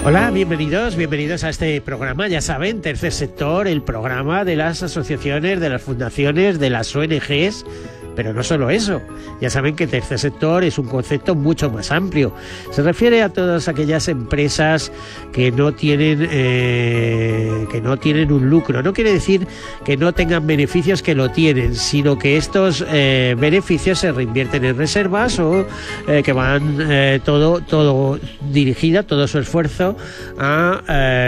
Hola, bienvenidos a este programa, ya saben, Tercer Sector, el programa de las asociaciones, de las fundaciones, de las ONGs. Pero no solo eso, ya saben que tercer sector es un concepto mucho más amplio. Se refiere a todas aquellas empresas que no tienen un lucro. No quiere decir que no tengan beneficios, que lo tienen, sino que estos beneficios se reinvierten en reservas o que van todo dirigida, todo su esfuerzo a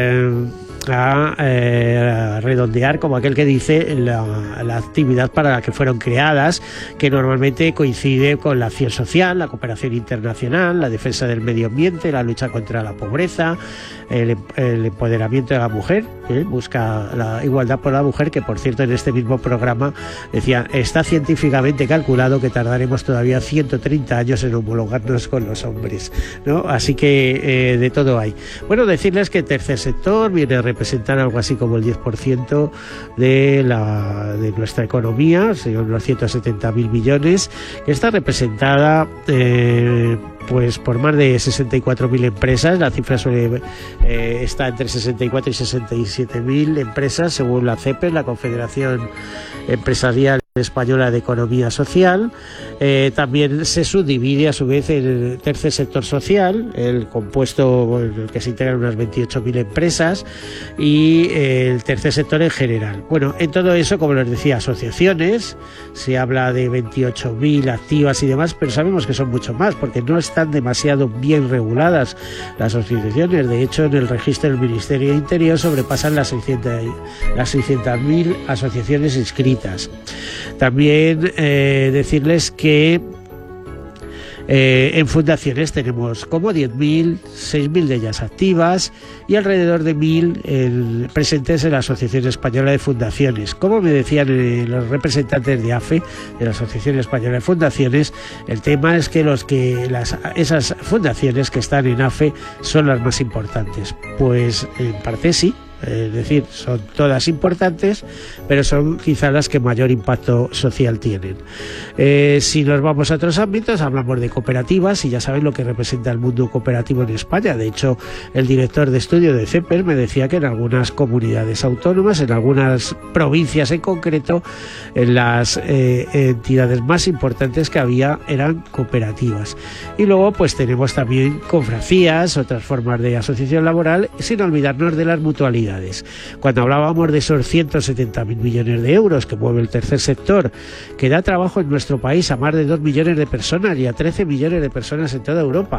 redondear, como aquel que dice, la actividad para la que fueron creadas, que normalmente coincide con la acción social, la cooperación internacional, la defensa del medio ambiente, la lucha contra la pobreza, el empoderamiento de la mujer, busca la igualdad por la mujer, que por cierto en este mismo programa decía, está científicamente calculado que tardaremos todavía 130 años en homologarnos con los hombres, ¿no? Así que de todo hay. Bueno, decirles que el tercer sector viene a representar algo así como el 10% de nuestra economía, son unos 170.000 millones, que está representada pues por más de 64.000 empresas. La cifra está entre 64 y 67.000 empresas según la CEPES, la Confederación Empresarial Española de Economía Social. También se subdivide a su vez el tercer sector social, el compuesto en el que se integran unas 28.000 empresas, y el tercer sector en general. Bueno, en todo eso, como les decía, asociaciones, se habla de 28.000 activas y demás, pero sabemos que son mucho más porque no están demasiado bien reguladas las asociaciones. De hecho, en el registro del Ministerio de Interior sobrepasan las 600.000 asociaciones inscritas. También decirles que en fundaciones tenemos como 10.000, 6.000 de ellas activas y alrededor de 1.000 presentes en la Asociación Española de Fundaciones. Como me decían los representantes de AFE, de la Asociación Española de Fundaciones, el tema es que esas fundaciones que están en AFE son las más importantes. Pues en parte sí. Es decir, son todas importantes, pero son quizá las que mayor impacto social tienen. Si nos vamos a otros ámbitos, hablamos de cooperativas y ya saben lo que representa el mundo cooperativo en España. De hecho, el director de estudio de CEPES me decía que en algunas comunidades autónomas, en algunas provincias en concreto, en las entidades más importantes que había eran cooperativas. Y luego pues tenemos también confrarías, otras formas de asociación laboral, sin olvidarnos de las mutualidades. Cuando hablábamos de esos 170.000 millones de euros que mueve el tercer sector, que da trabajo en nuestro país a más de 2 millones de personas y a 13 millones de personas en toda Europa,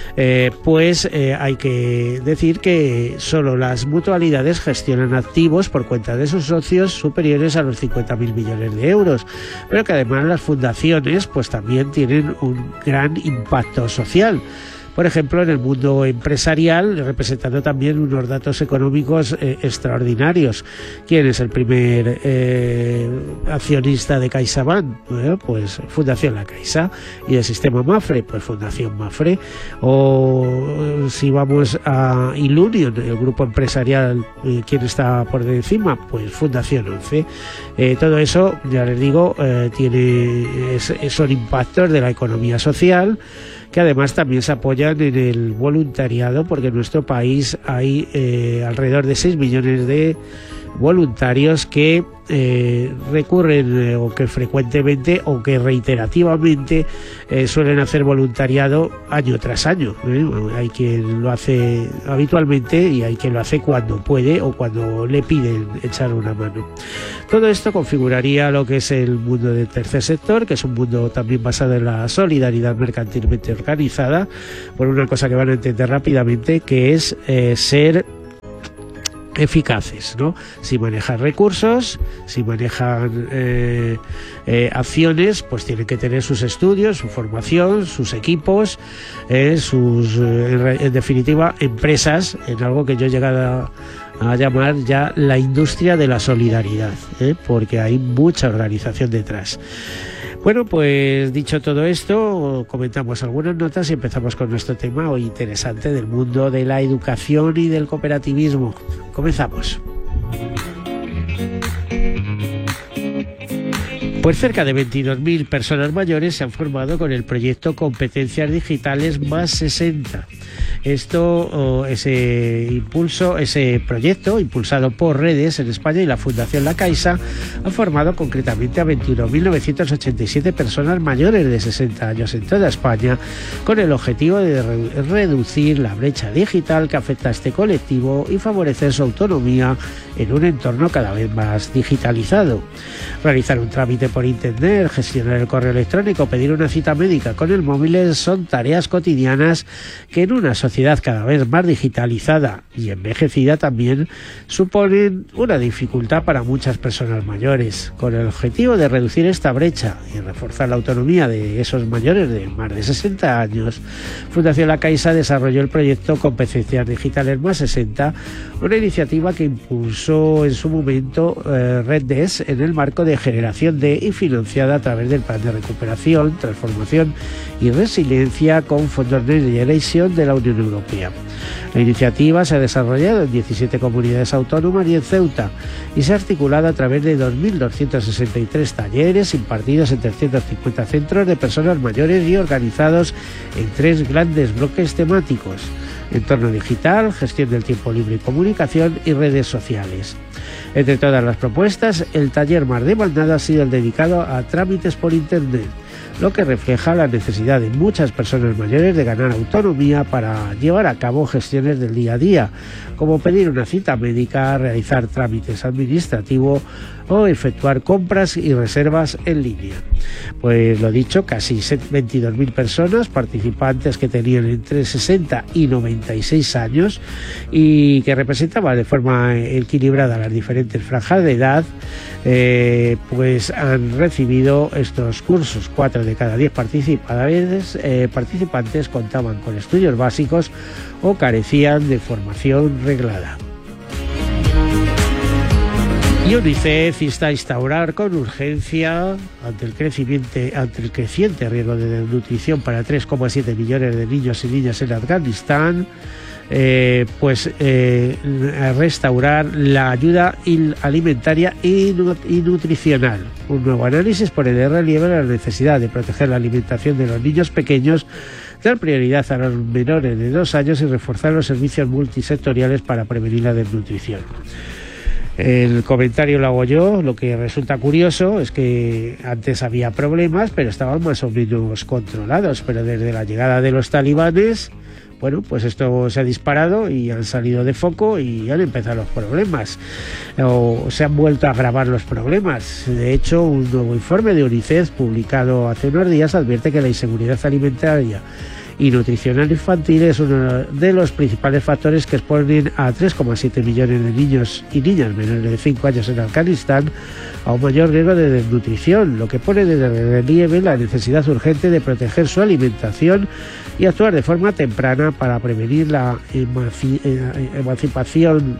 hay que decir que solo las mutualidades gestionan activos por cuenta de sus socios superiores a los 50.000 millones de euros, pero que además las fundaciones pues también tienen un gran impacto social. Por ejemplo, en el mundo empresarial, representando también unos datos económicos extraordinarios. ¿Quién es el primer accionista de CaixaBank? Bueno, pues Fundación La Caixa. ¿Y el sistema Mapfre? Pues Fundación Mapfre. O si vamos a Ilunion, el grupo empresarial, ¿quién está por encima? Pues Fundación ONCE. Todo eso, ya les digo, son impactos de la economía social, que además también se apoyan en el voluntariado, porque en nuestro país hay alrededor de 6 millones de voluntarios que recurren o que frecuentemente o que reiterativamente suelen hacer voluntariado año tras año. Hay quien lo hace habitualmente y hay quien lo hace cuando puede o cuando le piden echar una mano. Todo esto configuraría lo que es el mundo del tercer sector, que es un mundo también basado en la solidaridad mercantilmente organizada, por una cosa que van a entender rápidamente, que es ser eficaces, ¿no? Si manejan recursos, si manejan acciones, pues tienen que tener sus estudios, su formación, sus equipos, en definitiva, empresas, en algo que yo he llegado a llamar ya la industria de la solidaridad, porque hay mucha organización detrás. Bueno, pues dicho todo esto, comentamos algunas notas y empezamos con nuestro tema hoy interesante del mundo de la educación y del cooperativismo. Comenzamos. Pues cerca de 22.000 personas mayores se han formado con el proyecto Competencias Digitales más 60. Ese proyecto, impulsado por Redes en España y la Fundación La Caixa, ha formado concretamente a 21.987 personas mayores de 60 años en toda España, con el objetivo de reducir la brecha digital que afecta a este colectivo y favorecer su autonomía en un entorno cada vez más digitalizado. Realizar un trámite por internet, gestionar el correo electrónico, pedir una cita médica con el móvil son tareas cotidianas que en una sociedad cada vez más digitalizada y envejecida también suponen una dificultad para muchas personas mayores. Con el objetivo de reducir esta brecha y reforzar la autonomía de esos mayores de más de 60 años, Fundación La Caixa desarrolló el proyecto Competencias Digitales más 60, una iniciativa que impulsó en su momento Redes en el marco de Generación D y financiada a través del Plan de Recuperación, Transformación y Resiliencia con fondos Next Generation de la Unión Europea. La iniciativa se ha desarrollado en 17 comunidades autónomas y en Ceuta y se ha articulado a través de 2.263 talleres impartidos en 350 centros de personas mayores y organizados en 3 grandes bloques temáticos: entorno digital, gestión del tiempo libre y comunicación y redes sociales. Entre todas las propuestas, el taller más demandado ha sido el dedicado a trámites por internet, lo que refleja la necesidad de muchas personas mayores de ganar autonomía para llevar a cabo gestiones del día a día, como pedir una cita médica, realizar trámites administrativos o efectuar compras y reservas en línea. Pues lo dicho, casi 22.000 personas participantes que tenían entre 60 y 96 años y que representaban de forma equilibrada las diferentes franjas de edad, pues han recibido estos cursos. 4 de cada 10 participantes contaban con estudios básicos o carecían de formación reglada. Y UNICEF insta a instaurar con urgencia, ante el creciente riesgo de desnutrición para 3,7 millones de niños y niñas en Afganistán, restaurar la ayuda alimentaria y nutricional. Un nuevo análisis pone de relieve la necesidad de proteger la alimentación de los niños pequeños, dar prioridad a los menores de 2 años y reforzar los servicios multisectoriales para prevenir la desnutrición. El comentario lo hago yo. Lo que resulta curioso es que antes había problemas, pero estaban más o menos controlados, pero desde la llegada de los talibanes, bueno, pues esto se ha disparado y han salido de foco y han empezado los problemas, o se han vuelto a agravar los problemas. De hecho, un nuevo informe de UNICEF publicado hace unos días advierte que la inseguridad alimentaria y nutricional infantil es uno de los principales factores que exponen a 3,7 millones de niños y niñas menores de 5 años en Afganistán a un mayor riesgo de desnutrición, lo que pone de relieve la necesidad urgente de proteger su alimentación y actuar de forma temprana para prevenir la emancipación.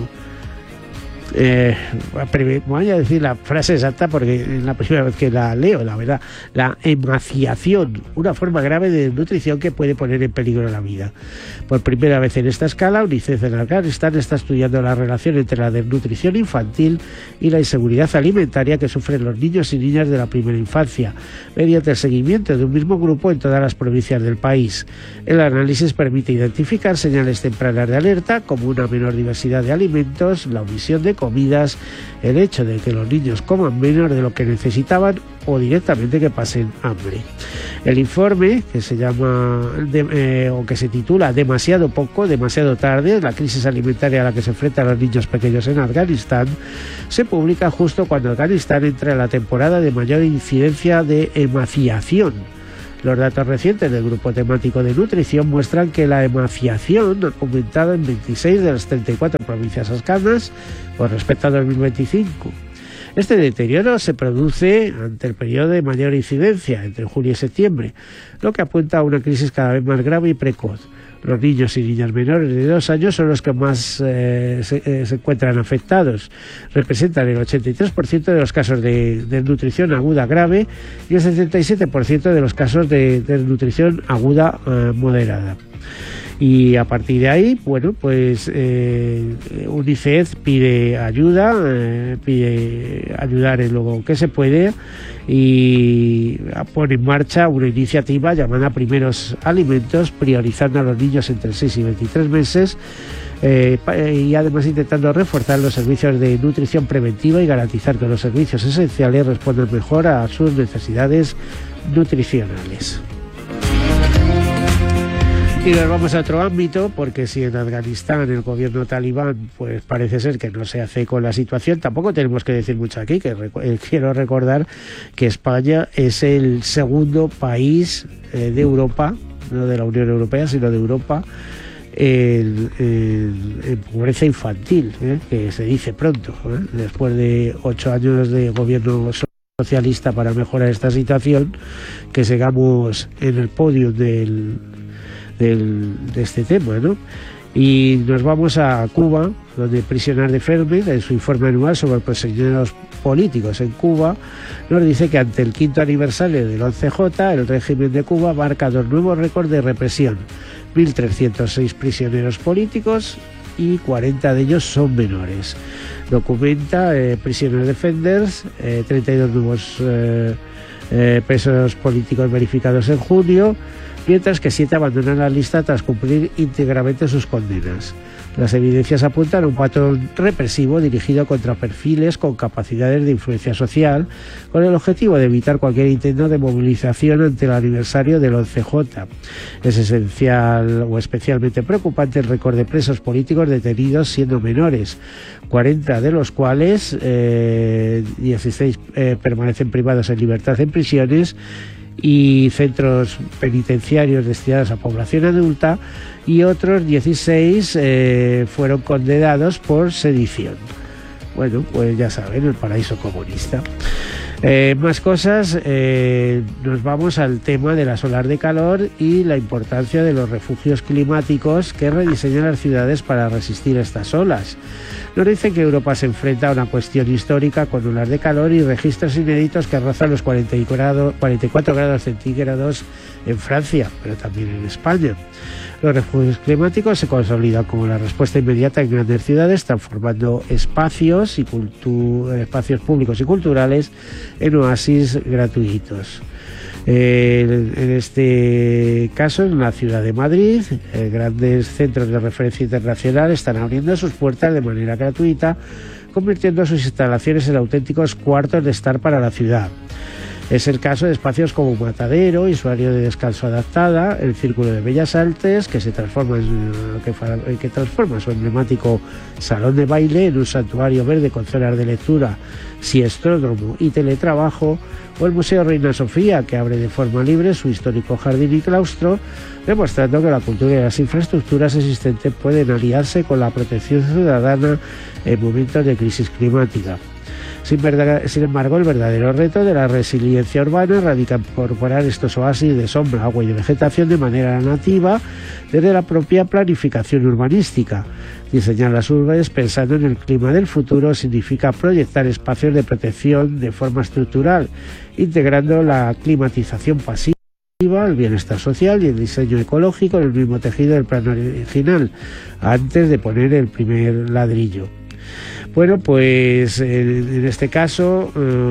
Voy a decir la frase exacta porque es la primera vez que la leo, la verdad. La emaciación, una forma grave de desnutrición que puede poner en peligro la vida. Por primera vez en esta escala, UNICEF en Afganistán está estudiando la relación entre la desnutrición infantil y la inseguridad alimentaria que sufren los niños y niñas de la primera infancia, mediante el seguimiento de un mismo grupo en todas las provincias del país. El análisis permite identificar señales tempranas de alerta, como una menor diversidad de alimentos, la omisión de comidas, el hecho de que los niños coman menos de lo que necesitaban o directamente que pasen hambre. El informe, que se llama que se titula Demasiado poco, demasiado tarde, la crisis alimentaria a la que se enfrentan los niños pequeños en Afganistán, se publica justo cuando Afganistán entra en la temporada de mayor incidencia de emaciación. Los datos recientes del Grupo Temático de Nutrición muestran que la emaciación ha aumentado en 26 de las 34 provincias afganas con respecto a 2025. Este deterioro se produce ante el periodo de mayor incidencia, entre julio y septiembre, lo que apunta a una crisis cada vez más grave y precoz. Los niños y niñas menores de 2 años son los que más se encuentran afectados. Representan el 83% de los casos de desnutrición aguda grave y el 77% de los casos de desnutrición aguda moderada. Y a partir de ahí, bueno, pues UNICEF pide ayuda, pide ayudar en lo que se puede, y pone en marcha una iniciativa llamada Primeros Alimentos, priorizando a los niños entre 6 y 23 meses, y además intentando reforzar los servicios de nutrición preventiva y garantizar que los servicios esenciales respondan mejor a sus necesidades nutricionales. Y nos vamos a otro ámbito, porque si en Afganistán el gobierno talibán pues parece ser que no se hace con la situación, tampoco tenemos que decir mucho aquí, que quiero recordar que España es el segundo país de Europa, no de la Unión Europea, sino de Europa, en pobreza infantil, que se dice pronto, después de 8 años de gobierno socialista para mejorar esta situación, que sigamos en el podio de este tema, ¿no? Y nos vamos a Cuba, donde Prisioners Defenders, en su informe anual sobre prisioneros políticos en Cuba, nos dice que ante el 5º aniversario del 11J, el régimen de Cuba marca 2 nuevos récords de represión: 1.306 prisioneros políticos y 40 de ellos son menores. Documenta Prisioners Defenders 32 nuevos presos políticos verificados en junio, mientras que 7 abandonan la lista tras cumplir íntegramente sus condenas. Las evidencias apuntan a un patrón represivo dirigido contra perfiles con capacidades de influencia social, con el objetivo de evitar cualquier intento de movilización ante el aniversario del 11J. Es esencial o especialmente preocupante el récord de presos políticos detenidos siendo menores, 40 de los cuales 16 permanecen privados en libertad en prisiones y centros penitenciarios destinados a población adulta, y otros 16 fueron condenados por sedición. Bueno, pues ya saben, el paraíso comunista. Más cosas, nos vamos al tema de las olas de calor y la importancia de los refugios climáticos que rediseñan las ciudades para resistir estas olas. Nos dicen que Europa se enfrenta a una cuestión histórica con olas de calor y registros inéditos que rozan los 44 grados centígrados en Francia, pero también en España. Los refugios climáticos se consolidan como la respuesta inmediata en grandes ciudades, transformando espacios públicos y culturales en oasis gratuitos. En este caso, en la ciudad de Madrid, grandes centros de referencia internacional están abriendo sus puertas de manera gratuita, convirtiendo sus instalaciones en auténticos cuartos de estar para la ciudad. Es el caso de espacios como Matadero y su área de descanso adaptada, el Círculo de Bellas Artes, que transforma su emblemático salón de baile en un santuario verde con zonas de lectura, siestródromo y teletrabajo, o el Museo Reina Sofía, que abre de forma libre su histórico jardín y claustro, demostrando que la cultura y las infraestructuras existentes pueden aliarse con la protección ciudadana en momentos de crisis climática. Sin embargo, el verdadero reto de la resiliencia urbana radica en incorporar estos oasis de sombra, agua y de vegetación de manera nativa desde la propia planificación urbanística. Diseñar las urbes pensando en el clima del futuro significa proyectar espacios de protección de forma estructural, integrando la climatización pasiva, el bienestar social y el diseño ecológico en el mismo tejido del plan original, antes de poner el primer ladrillo. Bueno, pues en este caso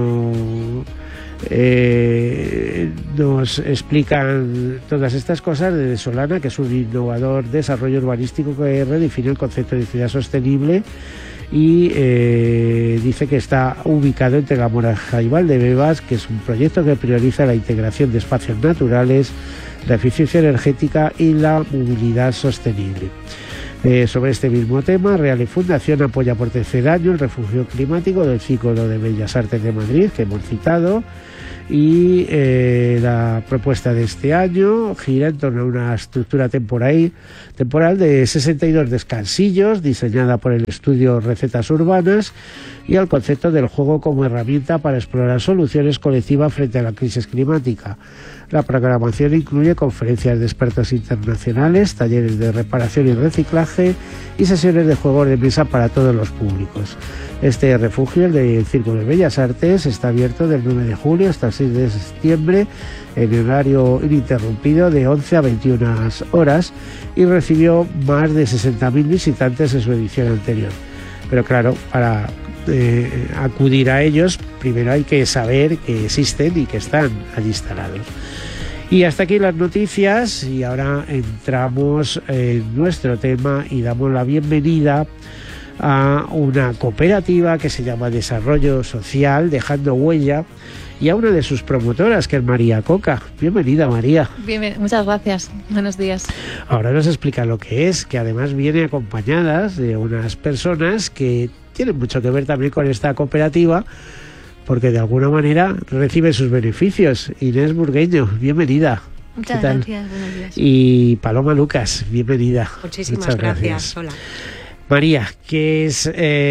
nos explican todas estas cosas desde Solana, que es un innovador desarrollo urbanístico que redefine el concepto de ciudad sostenible, y dice que está ubicado entre La Moraja y Valdebebas, que es un proyecto que prioriza la integración de espacios naturales, la eficiencia energética y la movilidad sostenible. Sobre este mismo tema, Real y Fundación apoya por tercer año el refugio climático del Círculo de Bellas Artes de Madrid, que hemos citado, y la propuesta de este año gira en torno a una estructura temporal de 62 descansillos diseñada por el estudio Recetas Urbanas, y al concepto del juego como herramienta para explorar soluciones colectivas frente a la crisis climática. La programación incluye conferencias de expertos internacionales, talleres de reparación y reciclaje y sesiones de juegos de mesa para todos los públicos. Este refugio, el del Círculo de Bellas Artes, está abierto del 9 de julio hasta el 6 de septiembre en horario ininterrumpido de 11 a 21 horas y recibió más de 60.000 visitantes en su edición anterior. Pero claro, para acudir a ellos, primero hay que saber que existen y que están allí instalados. Y hasta aquí las noticias, y ahora entramos en nuestro tema y damos la bienvenida a una cooperativa que se llama Desarrollo Social, Dejando Huella, y a una de sus promotoras, que es María Coca. Bienvenida, María. Bien, muchas gracias. Buenos días. Ahora nos explica lo que es, que además viene acompañadas de unas personas que tienen mucho que ver también con esta cooperativa, porque de alguna manera recibe sus beneficios. Inés Burgueño, bienvenida. Muchas gracias, buenos días. Y Paloma Lucas, bienvenida. Muchísimas gracias. Hola. María, ¿qué es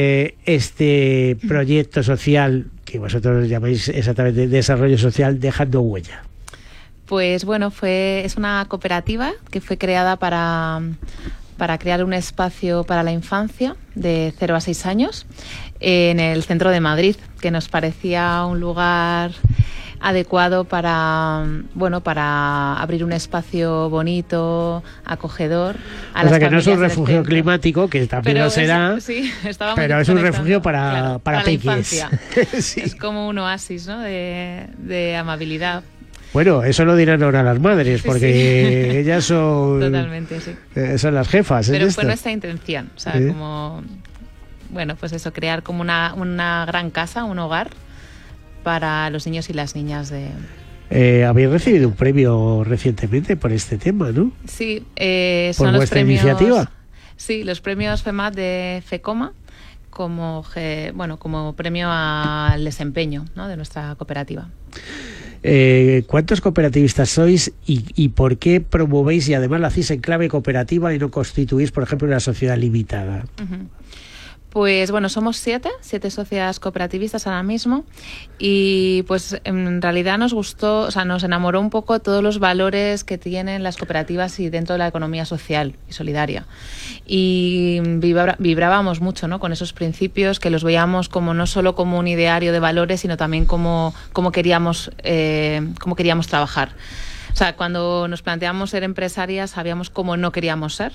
este proyecto social que vosotros llamáis exactamente Desarrollo Social Dejando Huella? Pues bueno, es una cooperativa que fue creada para crear un espacio para la infancia de 0 a 6 años en el centro de Madrid, que nos parecía un lugar adecuado para abrir un espacio bonito, acogedor a las familias. O sea, que no es un refugio climático, que también lo será, pero es un refugio para la infancia. Sí. Es como un oasis, ¿no?, de amabilidad. Bueno, eso lo dirán ahora las madres, porque sí. Ellas son... Totalmente, sí. Son las jefas. Pero fue nuestra intención, o sea, como... Bueno, pues eso, crear como una gran casa, un hogar para los niños y las niñas de... Habéis recibido un premio recientemente por este tema, ¿no? Sí, son los premios... iniciativa. Sí, los premios FEMAT de FECOMA como premio al desempeño, ¿no?, de nuestra cooperativa. ¿Cuántos cooperativistas sois y por qué promovéis y además lo hacéis en clave cooperativa y no constituís, por ejemplo, una sociedad limitada? Uh-huh. Pues bueno, somos 7 sociedades cooperativistas ahora mismo, y pues en realidad nos gustó, o sea, nos enamoró un poco todos los valores que tienen las cooperativas y dentro de la economía social y solidaria. Y vibrábamos mucho, ¿no?, con esos principios, que los veíamos como no solo como un ideario de valores, sino también como queríamos trabajar. O sea, cuando nos planteamos ser empresarias, sabíamos cómo no queríamos ser.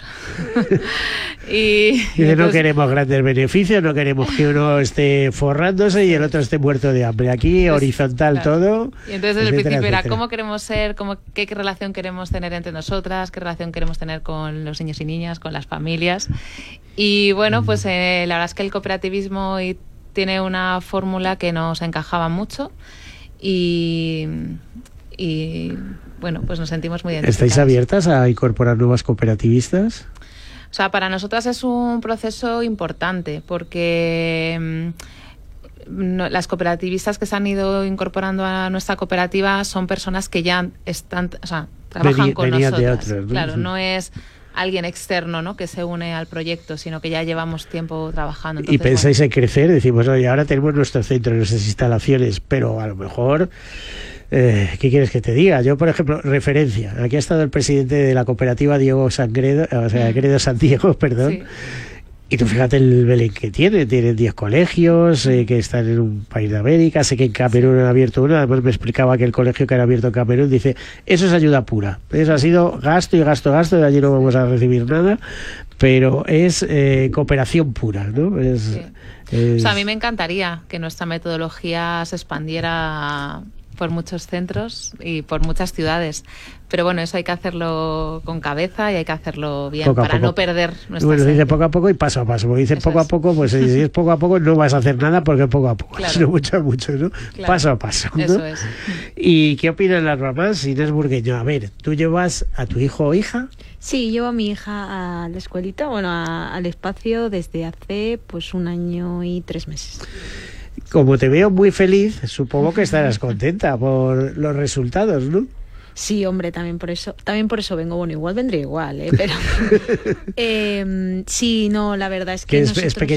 y entonces... No queremos grandes beneficios, no queremos que uno esté forrándose y el otro esté muerto de hambre. Aquí, horizontal, claro, todo. Y entonces desde el principio era cómo queremos ser, qué relación queremos tener entre nosotras, qué relación queremos tener con los niños y niñas, con las familias. Y bueno, pues la verdad es que el cooperativismo tiene una fórmula que nos encajaba mucho y bueno, pues nos sentimos muy identificadas. ¿Estáis abiertas a incorporar nuevas cooperativistas? O sea, para nosotras es un proceso importante, porque las cooperativistas que se han ido incorporando a nuestra cooperativa son personas que ya están, o sea, trabajan con nosotras. De otros, ¿no? Claro, no es alguien externo, ¿no?, que se une al proyecto, sino que ya llevamos tiempo trabajando. Entonces, y pensáis en crecer, decimos, oye, ahora tenemos nuestro centro, nuestras instalaciones, pero a lo mejor... ¿qué quieres que te diga? Yo, por ejemplo, referencia. Aquí ha estado el presidente de la cooperativa, Diego Sangredo, Gredo Santiago, perdón. Sí. Y tú fíjate el Belén que tienen 10 colegios, que están en un país de América. Sé que en Camerún han abierto uno, además me explicaba que el colegio que han abierto en Camerún, dice, eso es ayuda pura. Eso ha sido gasto, de allí no vamos a recibir nada, pero es cooperación pura, ¿no? O sea, a mí me encantaría que nuestra metodología se expandiera por muchos centros y por muchas ciudades, pero bueno, eso hay que hacerlo con cabeza y hay que hacerlo bien para no perder nuestra Bueno, dice poco a poco y paso a paso, porque dice eso poco a poco, pues si es poco a poco no vas a hacer nada, porque poco a poco, claro, sino mucho, ¿no? Claro. Paso a paso, ¿no? Eso es. ¿Y qué opinan las mamás? Inés Burgueño, a ver, ¿tú llevas a tu hijo o hija? Sí, llevo a mi hija a la escuelita, al espacio desde hace pues 1 año y 3 meses. Como te veo muy feliz, supongo que estarás contenta por los resultados, ¿no? Sí, hombre, también por eso vengo. Bueno, igual vendría igual, pero sí, no, la verdad es que nosotros... es pequeña